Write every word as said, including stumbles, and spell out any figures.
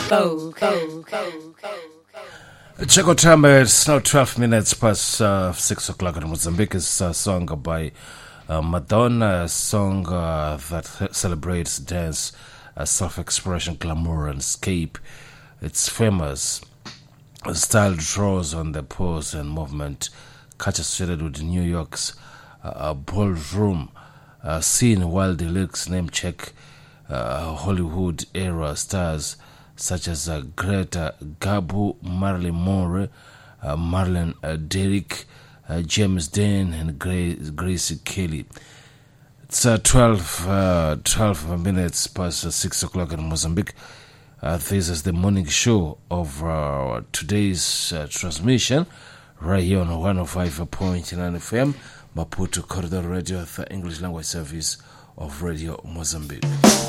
Check out time, it's now twelve minutes past uh, six o'clock in Mozambique. It's a song by uh, Madonna, a song uh, that celebrates dance, uh, self-expression, glamour, and escape. It's famous. Style draws on the pose and movement, culture associated with New York's uh, ballroom uh, scene, while the lyrics name check uh, Hollywood era stars such as uh, Greta Garbo, Marilyn Monroe, uh, Marlon uh, Derrick, uh, James Dean, and Grace, Grace Kelly. It's uh, twelve, uh, twelve minutes past uh, six o'clock in Mozambique. Uh, this is the morning show of uh, today's uh, transmission right here on one oh five point nine F M, Maputo Corridor Radio, the English language service of Radio Mozambique.